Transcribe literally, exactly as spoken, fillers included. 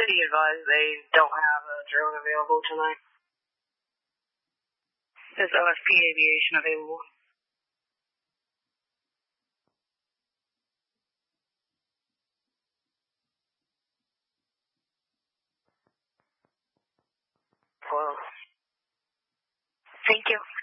security advised they don't have a drone available tonight. Is O S P Aviation available? Well, thank you.